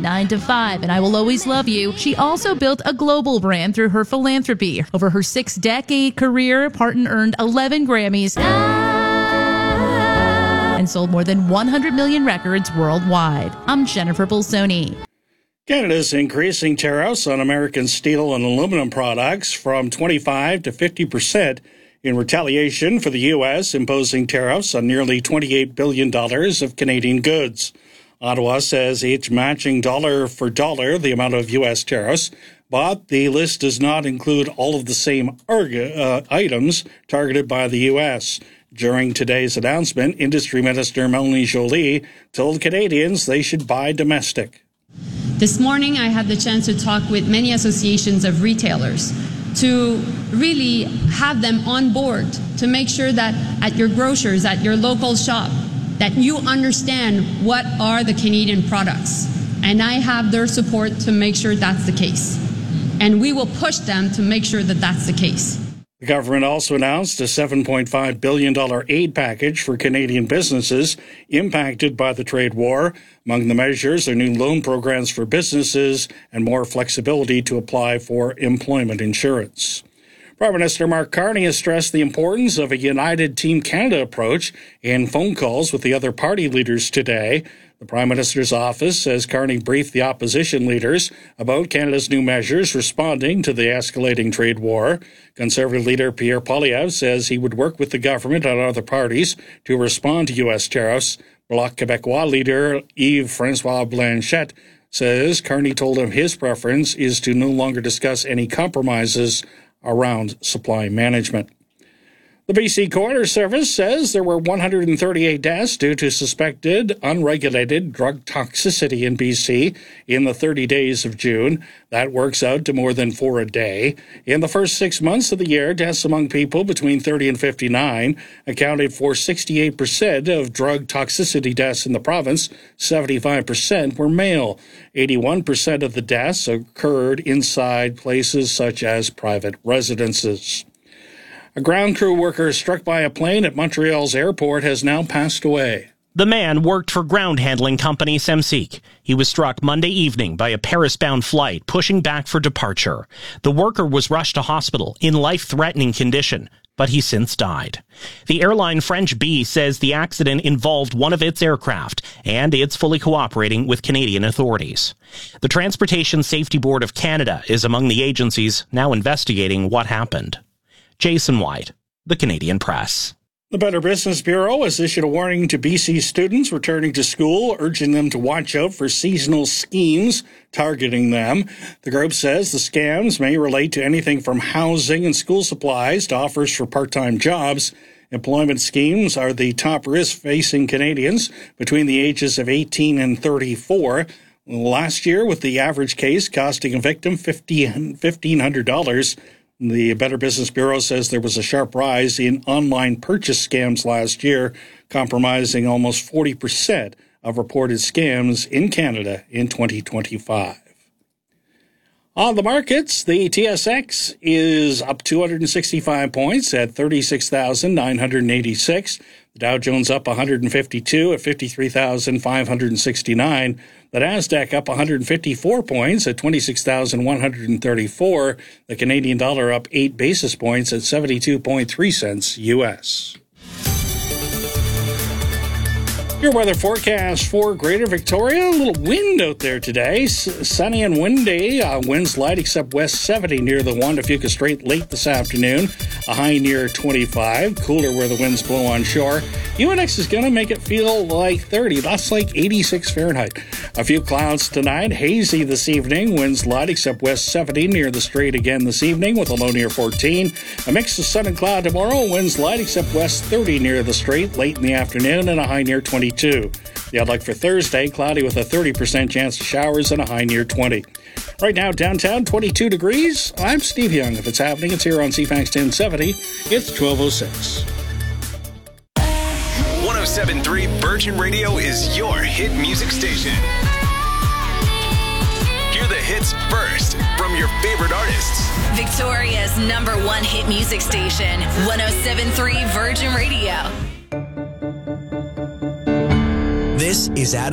9 to 5, and I Will Always Love You. She also built a global brand through her philanthropy. Over her 6-decade career, Parton earned 11 Grammys and sold more than 100 million records worldwide. I'm Jennifer Bolsoni. Canada's increasing tariffs on American steel and aluminum products from 25 to 50% in retaliation for the U.S. imposing tariffs on nearly $28 billion of Canadian goods. Ottawa says each matching dollar for dollar the amount of U.S. tariffs, but the list does not include all of the same items targeted by the U.S. During today's announcement, Industry Minister Melanie Joly told Canadians they should buy domestic. This morning, I had the chance to talk with many associations of retailers to really have them on board to make sure that at your grocers, at your local shop, that you understand what are the Canadian products. And I have their support to make sure that's the case. And we will push them to make sure that that's the case. The government also announced a $7.5 billion aid package for Canadian businesses impacted by the trade war. Among the measures are new loan programs for businesses and more flexibility to apply for employment insurance. Prime Minister Mark Carney has stressed the importance of a united Team Canada approach in phone calls with the other party leaders today. The Prime Minister's office says Carney briefed the opposition leaders about Canada's new measures responding to the escalating trade war. Conservative leader Pierre Poilievre says he would work with the government and other parties to respond to U.S. tariffs. Bloc Québécois leader Yves-François Blanchet says Carney told him his preference is to no longer discuss any compromises around supply management. The BC Coroner Service says there were 138 deaths due to suspected unregulated drug toxicity in BC in the 30 days of June. That works out to more than 4 a day. In the first 6 months of the year, deaths among people between 30 and 59 accounted for 68% of drug toxicity deaths in the province. 75% were male. 81% of the deaths occurred inside places such as private residences. A ground crew worker struck by a plane at Montreal's airport has now passed away. The man worked for ground handling company Semseek. He was struck Monday evening by a Paris-bound flight pushing back for departure. The worker was rushed to hospital in life-threatening condition, but he since died. The airline French Bee says the accident involved one of its aircraft, and it's fully cooperating with Canadian authorities. The Transportation Safety Board of Canada is among the agencies now investigating what happened. Jason White, The Canadian Press. The Better Business Bureau has issued a warning to BC students returning to school, urging them to watch out for seasonal schemes targeting them. The group says the scams may relate to anything from housing and school supplies to offers for part-time jobs. Employment schemes are the top risk facing Canadians between the ages of 18 and 34. Last year, with the average case costing a victim $1,500, the Better Business Bureau says there was a sharp rise in online purchase scams last year, compromising almost 40% of reported scams in Canada in 2025. On the markets, the TSX is up 265 points at 36,986. The Dow Jones up 152 at 53,569. The Nasdaq up 154 points at 26,134. The Canadian dollar up 8 basis points at 72.3 cents U.S. Your weather forecast for Greater Victoria. A little wind out there today. Sunny and windy. Winds light except west 70 near the Juan de Fuca Strait late this afternoon. A high near 25. Cooler where the winds blow on shore. UNX is going to make it feel like 30. That's like 86 Fahrenheit. A few clouds tonight. Hazy this evening. Winds light except west 70 near the Strait again this evening with a low near 14. A mix of sun and cloud tomorrow. Winds light except west 30 near the Strait late in the afternoon and a high near 22. The outlook for Thursday, cloudy with a 30% chance of showers and a high near 20. Right now, downtown, 22 degrees. I'm Steve Young. If it's happening, it's here on CFAX 1070. It's 12:06. 107.3 Virgin Radio is your hit music station. Hear the hits first from your favorite artists. Victoria's #1 hit music station, 107.3 Virgin Radio. This is Adam